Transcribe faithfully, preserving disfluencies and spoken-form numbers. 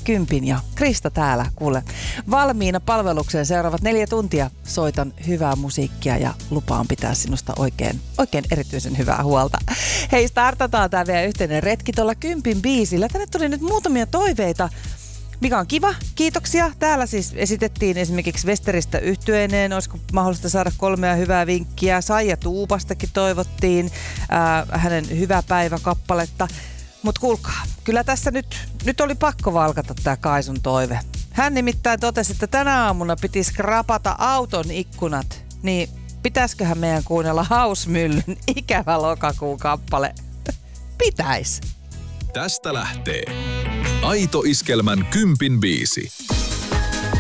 kympin ja Krista täällä, kuule. Valmiina palvelukseen seuraavat neljä tuntia. Soitan hyvää musiikkia ja lupaan pitää sinusta oikein, oikein erityisen hyvää huolta. Hei, startataan tää vielä yhteinen retki tuolla kympin biisillä. Tänne tuli nyt muutamia toiveita, mikä on kiva. Kiitoksia. Täällä siis esitettiin esimerkiksi Westeristä yhtyeineen. Olisiko mahdollista saada kolmea hyvää vinkkiä. Saija Tuupastakin toivottiin ää, hänen hyvää päivä kappaletta. Mut kuulkaa, kyllä tässä nyt, nyt oli pakko valkata tää Kaisun toive. Hän nimittäin totesi, että tänä aamuna piti skrapata auton ikkunat. Niin pitäisköhän meidän kuunnella Hausmyllyn Ikävä lokakuun kappale? Pitäis. Tästä lähtee Aito Iskelmän kympin biisi.